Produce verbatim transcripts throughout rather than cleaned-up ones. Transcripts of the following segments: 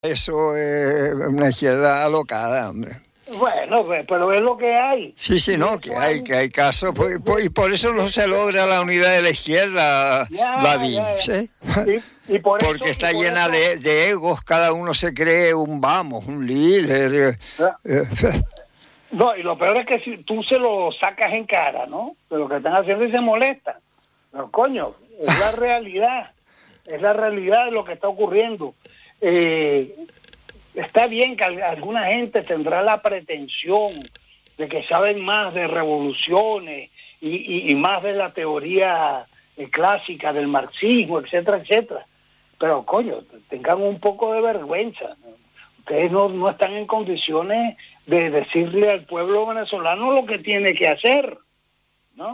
Eso es una izquierda alocada, hombre. Bueno, pero es lo que hay. Sí, sí, no, que hay, que hay casos, por, por, y por eso no se logra la unidad de la izquierda, Ya, David, ya, ya. ¿sí? Y, y por Porque eso, está y por llena eso, de, de egos, cada uno se cree un vamos, un líder. ¿verdad? Eh, eh, No, y lo peor es que si tú se lo sacas en cara, ¿no? De lo que están haciendo y se molestan. Pero coño, es la realidad, es la realidad de lo que está ocurriendo. Eh, está bien que alguna gente tendrá la pretensión de que saben más de revoluciones y, y, y más de la teoría eh, clásica del marxismo, etcétera, etcétera. Pero coño, tengan un poco de vergüenza, ¿no? Ustedes no, no están en condiciones de decirle al pueblo venezolano lo que tiene que hacer, ¿no?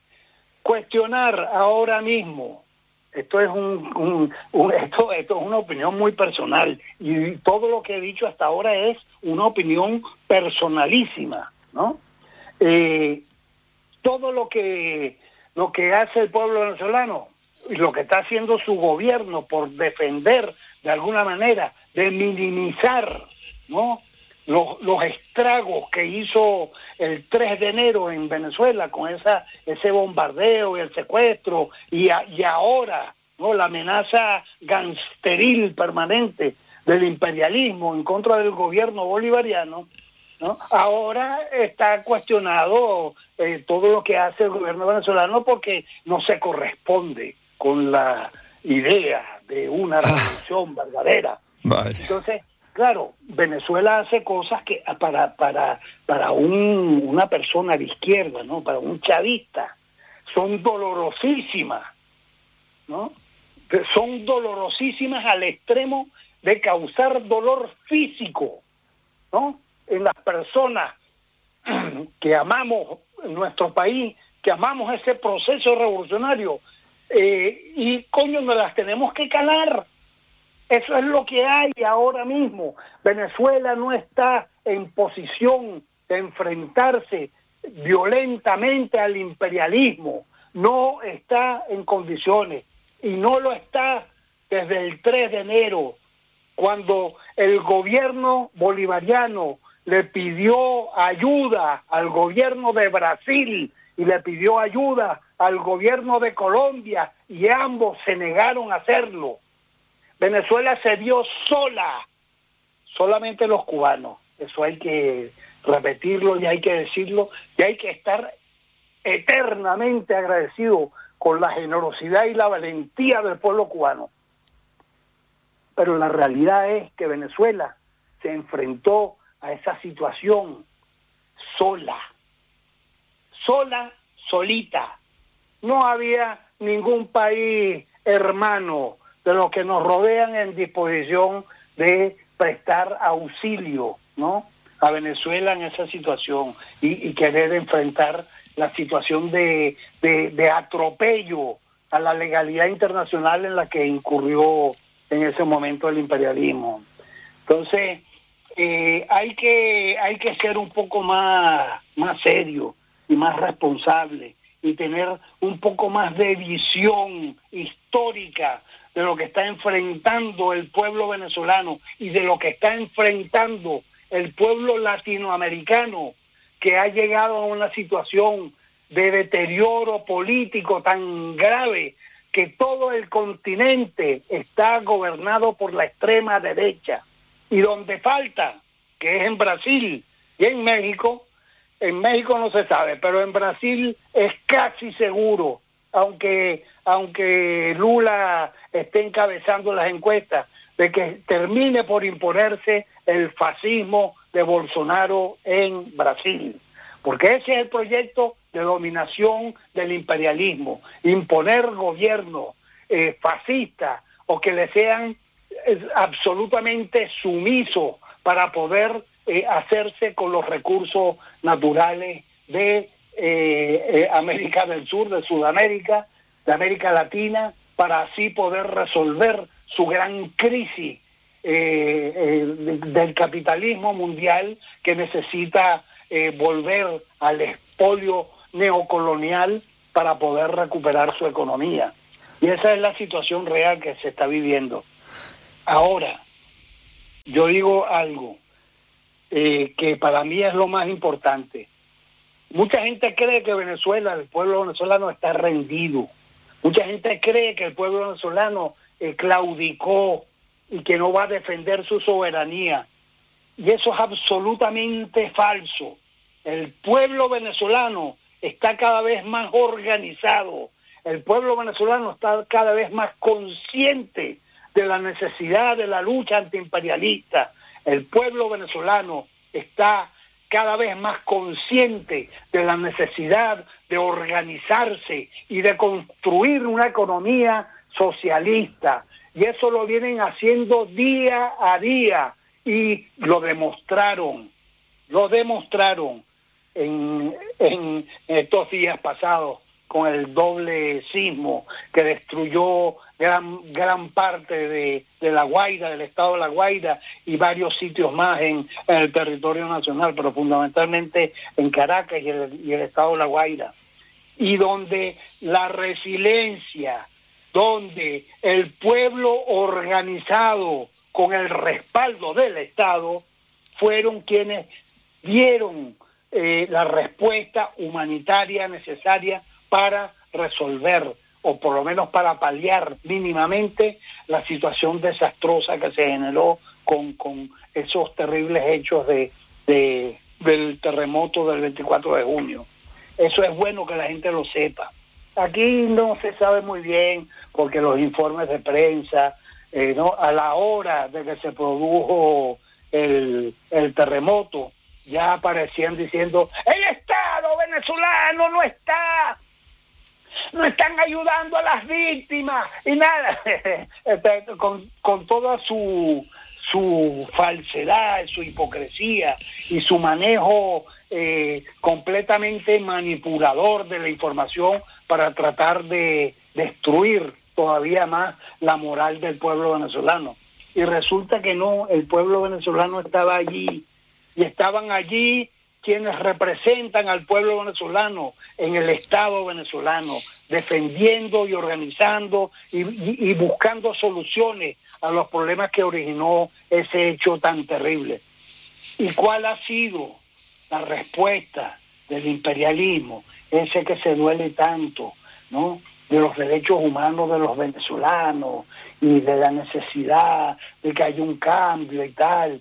Cuestionar ahora mismo, esto es un, un, un esto, esto es una opinión muy personal, y todo lo que he dicho hasta ahora es una opinión personalísima, ¿no? Eh, todo lo que lo que hace el pueblo venezolano y lo que está haciendo su gobierno por defender de alguna manera, de minimizar, ¿no?, los, los estragos que hizo el tres de enero en Venezuela con esa ese bombardeo y el secuestro y, a, y ahora, ¿no?, la amenaza gangsteril permanente del imperialismo en contra del gobierno bolivariano, ¿no? Ahora está cuestionado eh, todo lo que hace el gobierno venezolano porque no se corresponde con la idea de una revolución verdadera. vale. Entonces, claro, Venezuela hace cosas que para para para un, una persona de izquierda, ¿no?, para un chavista, son dolorosísimas, ¿no? Son dolorosísimas al extremo de causar dolor físico, ¿no?, en las personas que amamos nuestro país, que amamos ese proceso revolucionario, eh, y coño, nos las tenemos que calar. Eso es lo que hay ahora mismo. Venezuela no está en posición de enfrentarse violentamente al imperialismo, no está en condiciones, y no lo está desde el tres de enero, cuando el gobierno bolivariano le pidió ayuda al gobierno de Brasil y le pidió ayuda al gobierno de Colombia, y ambos se negaron a hacerlo. Venezuela se vio sola, solamente los cubanos. Eso hay que repetirlo y hay que decirlo, y hay que estar eternamente agradecido con la generosidad y la valentía del pueblo cubano. Pero la realidad es que Venezuela se enfrentó a esa situación sola, sola, solita. No había ningún país hermano de los que nos rodean en disposición de prestar auxilio, ¿no?, a Venezuela en esa situación y, y querer enfrentar la situación de, de, de atropello a la legalidad internacional en la que incurrió en ese momento el imperialismo. Entonces, eh, hay que hay que ser un poco más, más serio y más responsable y tener un poco más de visión histórica de lo que está enfrentando el pueblo venezolano y de lo que está enfrentando el pueblo latinoamericano, que ha llegado a una situación de deterioro político tan grave que todo el continente está gobernado por la extrema derecha, y donde falta, que es en Brasil y en México, en México no se sabe, pero en Brasil es casi seguro, aunque, aunque Lula esté encabezando las encuestas, de que termine por imponerse el fascismo de Bolsonaro en Brasil. Porque ese es el proyecto de dominación del imperialismo, imponer gobiernos eh, fascistas o que le sean eh, absolutamente sumisos para poder eh, hacerse con los recursos naturales de eh, eh, América del Sur, de Sudamérica, de América Latina, para así poder resolver su gran crisis eh, eh, del capitalismo mundial, que necesita eh, volver al expolio neocolonial para poder recuperar su economía. Y esa es la situación real que se está viviendo. Ahora, yo digo algo eh, que para mí es lo más importante. Mucha gente cree que Venezuela, el pueblo venezolano está rendido. Mucha gente cree que el pueblo venezolano eh, claudicó y que no va a defender su soberanía. Y eso es absolutamente falso. El pueblo venezolano está cada vez más organizado. El pueblo venezolano está cada vez más consciente de la necesidad de la lucha antiimperialista. El pueblo venezolano está cada vez más consciente de la necesidad de organizarse y de construir una economía socialista. Y eso lo vienen haciendo día a día y lo demostraron, lo demostraron en, en estos días pasados con el doble sismo que destruyó gran, gran parte de, de La Guaira, del estado de La Guaira y varios sitios más en, en el territorio nacional, pero fundamentalmente en Caracas y el, y el estado de La Guaira. Y donde la resiliencia, donde el pueblo organizado con el respaldo del Estado fueron quienes dieron eh, la respuesta humanitaria necesaria para resolver, o por lo menos para paliar mínimamente, la situación desastrosa que se generó con, con esos terribles hechos de, de, del terremoto del veinticuatro de junio. Eso es bueno que la gente lo sepa. Aquí no se sabe muy bien, porque los informes de prensa, eh, ¿no? a la hora de que se produjo el, el terremoto, ya aparecían diciendo, el Estado venezolano no está, no están ayudando a las víctimas, y nada, con, con toda su, su falsedad, su hipocresía y su manejo eh, completamente manipulador de la información para tratar de destruir todavía más la moral del pueblo venezolano. Y resulta que no, el pueblo venezolano estaba allí, y estaban allí quienes representan al pueblo venezolano en el Estado venezolano, defendiendo y organizando y, y, y buscando soluciones a los problemas que originó ese hecho tan terrible. ¿Y cuál ha sido la respuesta del imperialismo? Ese que se duele tanto, ¿no?, de los derechos humanos de los venezolanos y de la necesidad de que haya un cambio y tal.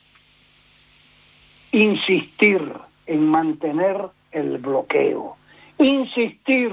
Insistir en mantener el bloqueo, insistir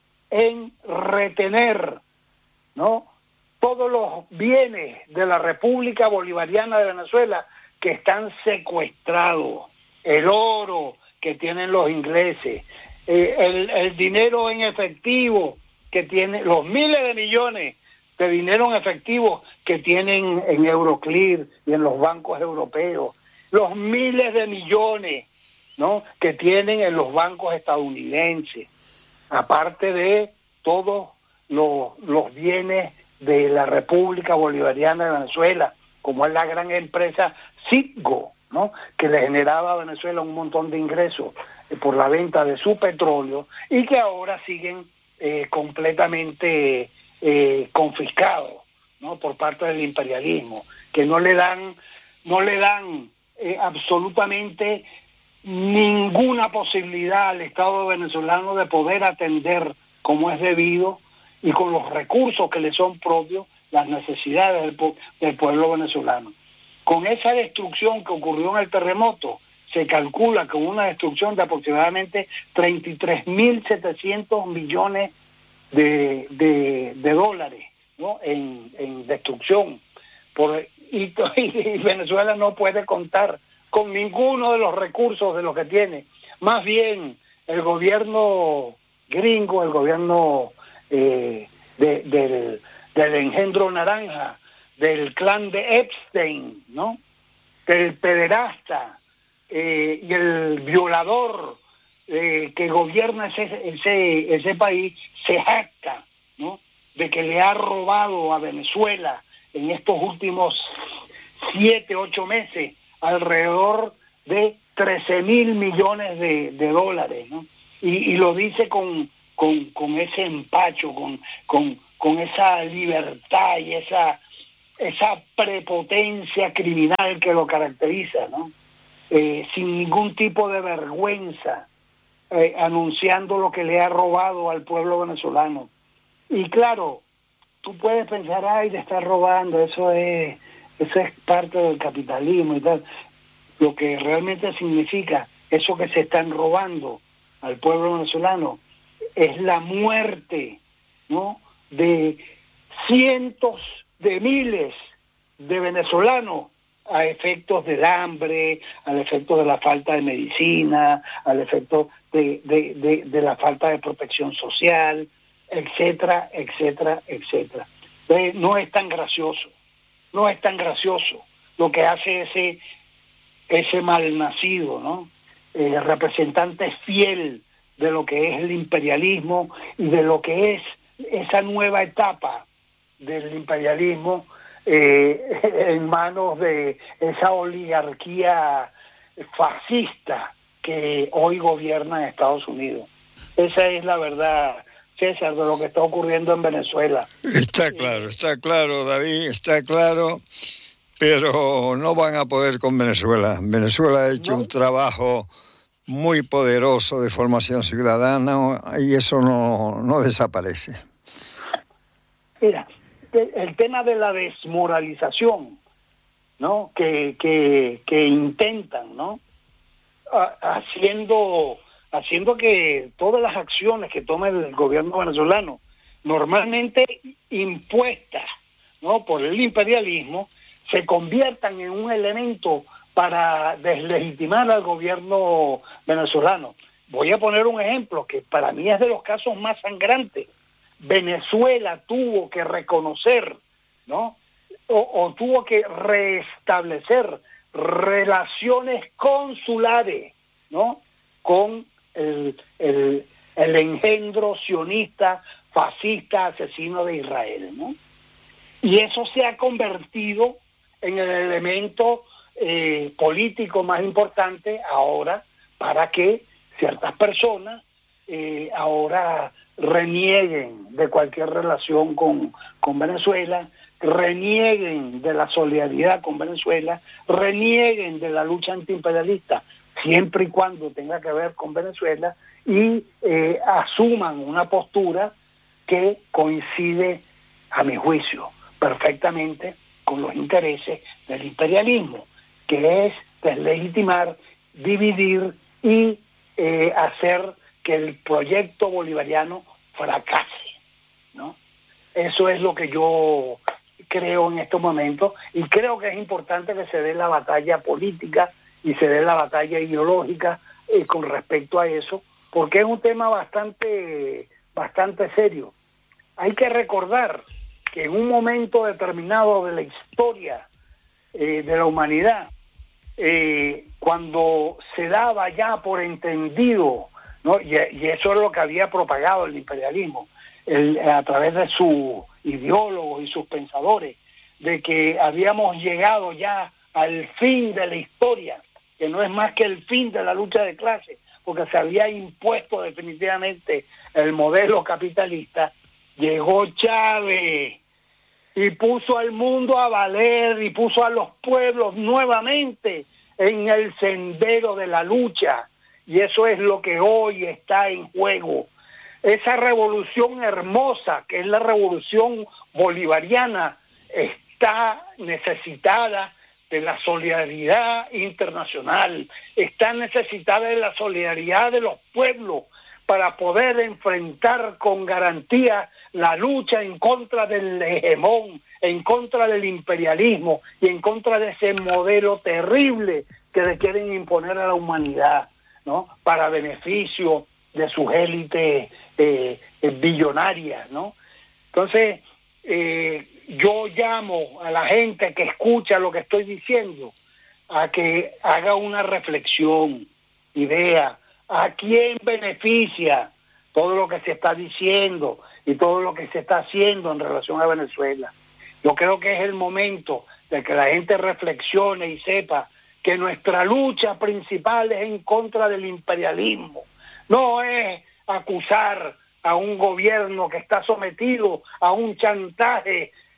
en retener, ¿no?, todos los bienes de la República Bolivariana de Venezuela que están secuestrados, el oro que tienen los ingleses, eh, el, el dinero en efectivo que tienen, los miles de millones de dinero en efectivo que tienen en Euroclear y en los bancos europeos, los miles de millones, ¿no?, que tienen en los bancos estadounidenses, aparte de todos los, los bienes de la República Bolivariana de Venezuela, como es la gran empresa Citgo, ¿no?, que le generaba a Venezuela un montón de ingresos eh, por la venta de su petróleo, y que ahora siguen eh, completamente eh, confiscados, ¿no?, por parte del imperialismo, que no le dan, no le dan eh, absolutamente ninguna posibilidad al Estado venezolano de poder atender como es debido y con los recursos que le son propios las necesidades del, del pueblo venezolano. Con esa destrucción que ocurrió en el terremoto, se calcula con una destrucción de aproximadamente treinta y tres mil setecientos millones de, de, de dólares, ¿no?, en, en destrucción. Por, y, y Venezuela no puede contar con ninguno de los recursos de los que tiene. Más bien, el gobierno gringo, el gobierno eh, de, del, del engendro naranja, del clan de Epstein, ¿no?, del pederasta eh, y el violador eh, que gobierna ese, ese, ese país, se jacta, ¿no?, de que le ha robado a Venezuela en estos últimos siete, ocho meses alrededor de trece mil millones de, de dólares, ¿no? Y, y lo dice con, con, con ese empacho, con, con, con esa libertad y esa esa prepotencia criminal que lo caracteriza, ¿no? Eh, sin ningún tipo de vergüenza, eh, anunciando lo que le ha robado al pueblo venezolano. Y claro, tú puedes pensar, ay, le está robando, eso es, eso es parte del capitalismo y tal. Lo que realmente significa eso que se están robando al pueblo venezolano es la muerte, ¿no?, de cientos de miles de venezolanos a efectos del hambre, al efecto de la falta de medicina, al efecto de, de, de, de la falta de protección social, etcétera, etcétera, etcétera. Entonces, no es tan gracioso, no es tan gracioso lo que hace ese, ese malnacido, ¿no? El representante fiel de lo que es el imperialismo y de lo que es esa nueva etapa del imperialismo eh, en manos de esa oligarquía fascista que hoy gobierna en Estados Unidos. Esa es la verdad, César, de lo que está ocurriendo en Venezuela. Está claro, está claro, David, está claro, pero no van a poder con Venezuela. Venezuela ha hecho ¿No? un trabajo muy poderoso de formación ciudadana y eso no, no desaparece. Mira, el tema de la desmoralización, ¿no?, que, que, que intentan, ¿no?, haciendo, haciendo que todas las acciones que toma el gobierno venezolano, normalmente impuestas, ¿no?, por el imperialismo, se conviertan en un elemento para deslegitimar al gobierno venezolano. Voy a poner un ejemplo que para mí es de los casos más sangrantes. Venezuela tuvo que reconocer, ¿no?, o, o tuvo que restablecer relaciones consulares, ¿no?, con el, el, el engendro sionista, fascista, asesino de Israel, ¿no? Y eso se ha convertido en el elemento eh, político más importante ahora para que ciertas personas eh, ahora renieguen de cualquier relación con, con Venezuela, renieguen de la solidaridad con Venezuela, renieguen de la lucha antiimperialista, siempre y cuando tenga que ver con Venezuela, y eh, asuman una postura que coincide, a mi juicio, perfectamente con los intereses del imperialismo, que es deslegitimar, dividir y eh, hacer que el proyecto bolivariano fracase, ¿no? Eso es lo que yo creo en estos momentos, y creo que es importante que se dé la batalla política y se dé la batalla ideológica eh, con respecto a eso, porque es un tema bastante, bastante serio. Hay que recordar que en un momento determinado de la historia eh, de la humanidad, eh, cuando se daba ya por entendido, ¿no?, y, y eso es lo que había propagado el imperialismo, el, a través de sus ideólogos y sus pensadores, de que habíamos llegado ya al fin de la historia, que no es más que el fin de la lucha de clases, porque se había impuesto definitivamente el modelo capitalista. Llegó Chávez y puso al mundo a valer y puso a los pueblos nuevamente en el sendero de la lucha, y eso es lo que hoy está en juego. Esa revolución hermosa que es la revolución bolivariana está necesitada de la solidaridad internacional, está necesitada de la solidaridad de los pueblos para poder enfrentar con garantía la lucha en contra del hegemón, en contra del imperialismo y en contra de ese modelo terrible que le quieren imponer a la humanidad, ¿no?, para beneficio de sus élites eh, eh, billonarias, ¿no? Entonces, eh, yo llamo a la gente que escucha lo que estoy diciendo a que haga una reflexión y vea a quién beneficia todo lo que se está diciendo y todo lo que se está haciendo en relación a Venezuela. Yo creo que es el momento de que la gente reflexione y sepa que nuestra lucha principal es en contra del imperialismo. No es acusar a un gobierno que está sometido a un chantaje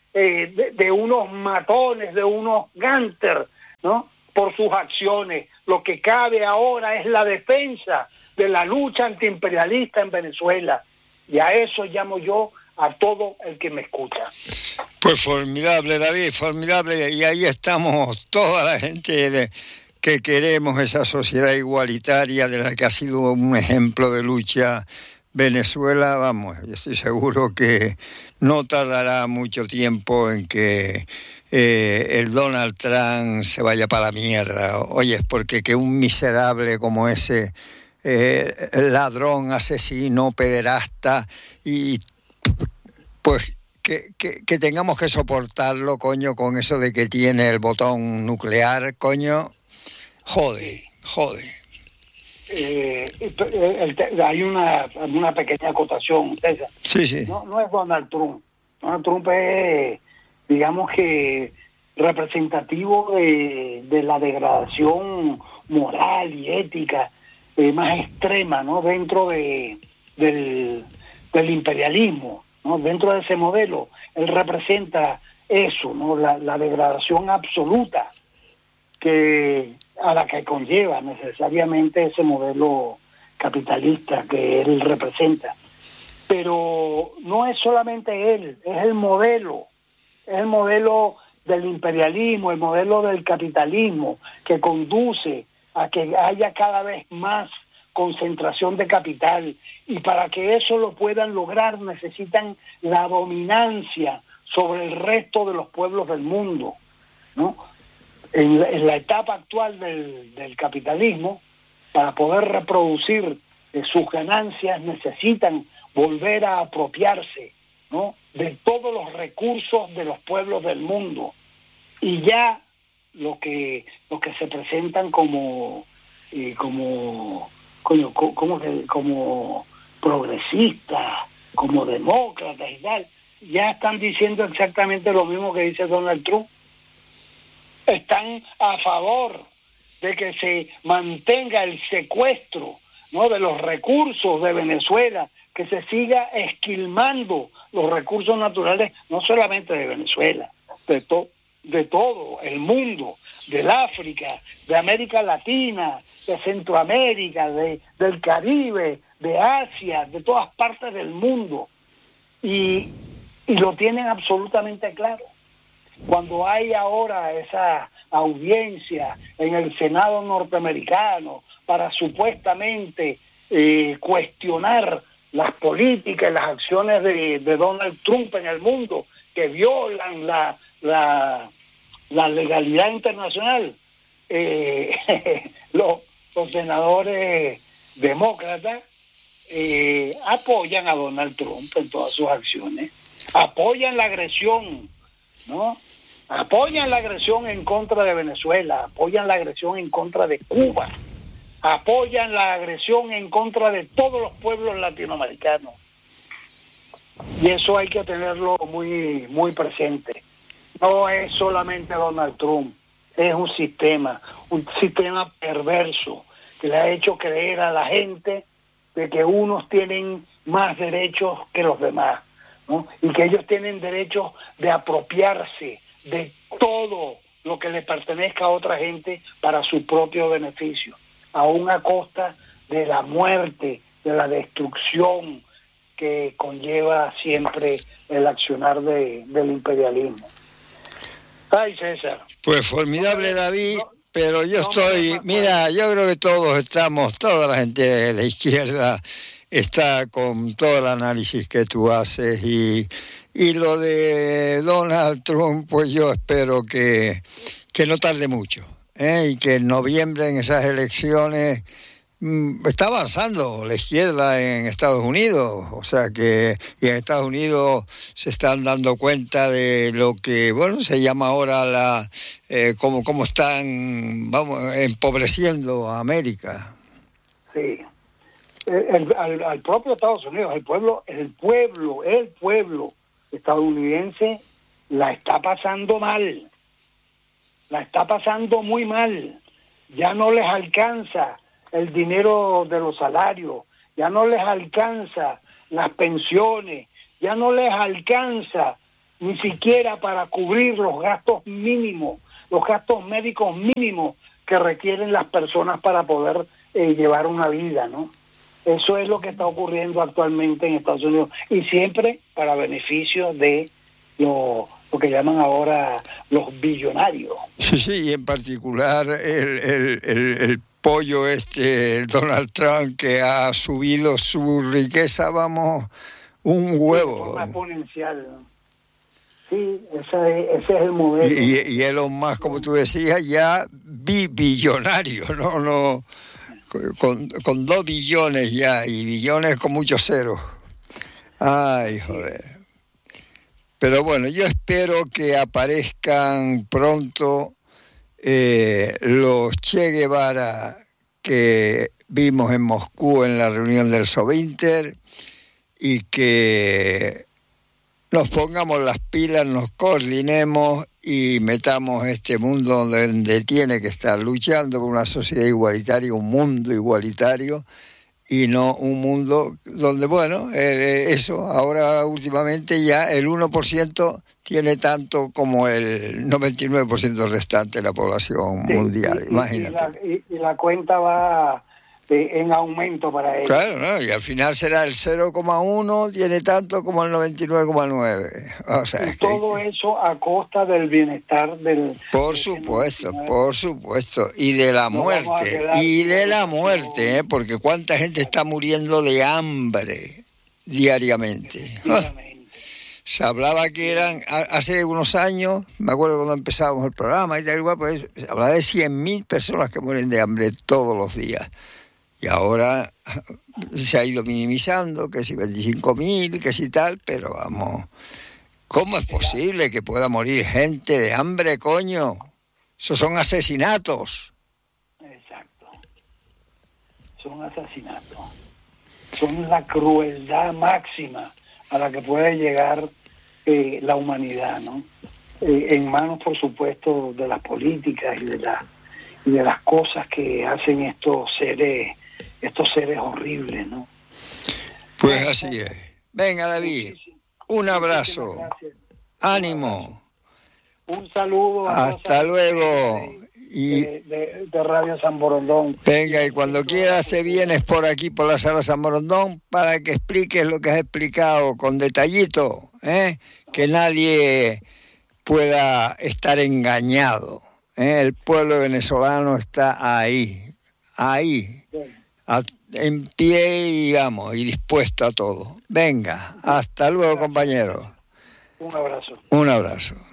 eh, de, de unos matones, de unos gánster, ¿no? Por sus acciones. Lo que cabe ahora es la defensa de la lucha antiimperialista en Venezuela. Y a eso llamo yo a todo el que me escucha. Pues formidable, David, formidable. Y ahí estamos toda la gente de, que queremos esa sociedad igualitaria de la que ha sido un ejemplo de lucha Venezuela. Vamos, yo estoy seguro que no tardará mucho tiempo en que eh, el Donald Trump se vaya para la mierda. Oye, es porque que un miserable como ese, eh, ladrón, asesino, pederasta, y pues que, que, que tengamos que soportarlo, coño, con eso de que tiene el botón nuclear, coño, jode, jode. Eh, el, el, hay una, una pequeña acotación, César. Sí, sí. No, no es Donald Trump. Donald Trump es, digamos que, representativo de, de la degradación moral y ética eh, más extrema, ¿no? Dentro de, del, del imperialismo, ¿no? Dentro de ese modelo, él representa eso, ¿no? La, la degradación absoluta que a la que conlleva necesariamente ese modelo capitalista que él representa. Pero no es solamente él, es el modelo, es el modelo del imperialismo, el modelo del capitalismo que conduce a que haya cada vez más concentración de capital, y para que eso lo puedan lograr necesitan la dominancia sobre el resto de los pueblos del mundo, ¿no? En la, en la etapa actual del, del capitalismo, para poder reproducir eh, sus ganancias, necesitan volver a apropiarse, ¿no? De todos los recursos de los pueblos del mundo. Y ya lo que, lo que se presentan como, eh, como, como, como, como progresistas, como demócratas y tal, ya están diciendo exactamente lo mismo que dice Donald Trump. Están a favor de que se mantenga el secuestro, ¿no? De los recursos de Venezuela, que se siga esquilmando los recursos naturales, no solamente de Venezuela, de, to- de todo el mundo, del África, de América Latina, de Centroamérica, de, del Caribe, de Asia, de todas partes del mundo. Y, y lo tienen absolutamente claro. Cuando hay ahora esa audiencia en el Senado norteamericano para supuestamente eh, cuestionar las políticas y las acciones de, de Donald Trump en el mundo, que violan la, la, la legalidad internacional, eh, los, los senadores demócratas eh, apoyan a Donald Trump en todas sus acciones, apoyan la agresión, ¿no? Apoyan la agresión en contra de Venezuela, apoyan la agresión en contra de Cuba, apoyan la agresión en contra de todos los pueblos latinoamericanos. Y eso hay que tenerlo muy, muy presente. No es solamente Donald Trump, es un sistema, un sistema perverso que le ha hecho creer a la gente de que unos tienen más derechos que los demás, ¿no? Y que ellos tienen derechos de apropiarse de todo lo que le pertenezca a otra gente para su propio beneficio, aún a costa de la muerte, de la destrucción que conlleva siempre el accionar de, del imperialismo. Ay, César. Pues formidable, David, no, pero yo no estoy, mira, yo creo que todos estamos, toda la gente de la izquierda está con todo el análisis que tú haces, y, y lo de Donald Trump, pues yo espero que, que no tarde mucho, ¿eh? Y que en noviembre, en esas elecciones, mmm, está avanzando la izquierda en Estados Unidos, o sea que y en Estados Unidos se están dando cuenta de lo que, bueno, se llama ahora la, eh, cómo, cómo están, vamos, empobreciendo a América. Sí. El, al, al propio Estados Unidos, el pueblo, el pueblo, el pueblo estadounidense la está pasando mal, la está pasando muy mal. Ya no les alcanza el dinero de los salarios, ya no les alcanza las pensiones, ya no les alcanza ni siquiera para cubrir los gastos mínimos, los gastos médicos mínimos que requieren las personas para poder eh, llevar una vida, ¿no? Eso es lo que está ocurriendo actualmente en Estados Unidos, y siempre para beneficio de lo, lo que llaman ahora los billonarios. Sí, sí, y en particular el, el, el, el pollo este, el Donald Trump, que ha subido su riqueza, vamos, un huevo. De forma exponencial, ¿no? Sí, ese es, ese es el modelo. Y, y Elon Musk, como tú decías, ya bi billonario, ¿no? no con, con dos billones ya, y billones con muchos ceros. Ay, joder. Pero bueno, yo espero que aparezcan pronto eh, los Che Guevara que vimos en Moscú en la reunión del Sovinter, y que nos pongamos las pilas, nos coordinemos y metamos este mundo donde tiene que estar, luchando por una sociedad igualitaria, un mundo igualitario, y no un mundo donde, bueno, eh, eso, ahora últimamente ya el uno por ciento tiene tanto como el noventa y nueve por ciento restante de la población sí, mundial, y, imagínate. Y la, y, y la cuenta va en aumento para ellos. Claro, ¿no? Y al final será el cero coma uno, tiene tanto como el noventa y nueve coma nueve. O sea, y es todo que... eso a costa del bienestar del... Por supuesto, por supuesto. Y de la muerte, y de la muerte, ¿eh? Porque cuánta gente está muriendo de hambre diariamente. Se hablaba que eran, hace unos años, me acuerdo cuando empezábamos el programa y tal igual, pues se hablaba de cien mil personas que mueren de hambre todos los días. Y ahora se ha ido minimizando, que si veinticinco mil, que si tal, pero vamos, ¿cómo es posible que pueda morir gente de hambre, coño? Esos son asesinatos. Exacto. Son asesinatos. Son la crueldad máxima a la que puede llegar eh, la humanidad, ¿no? Eh, en manos, por supuesto, de las políticas y de, la, y de las cosas que hacen estos seres estos seres horribles, ¿no? Pues así es. Venga, David, un abrazo. Ánimo. Un saludo. Hasta luego. Y de, de, de Radio San Borondón. Venga, y cuando quieras te vienes por aquí, por la sala San Borondón, para que expliques lo que has explicado con detallito, ¿eh? Que nadie pueda estar engañado, ¿eh? El pueblo venezolano está ahí, ahí. Bien. A, en pie y vamos, y dispuesto a todo. Venga, hasta luego, compañero. Un abrazo. Un abrazo.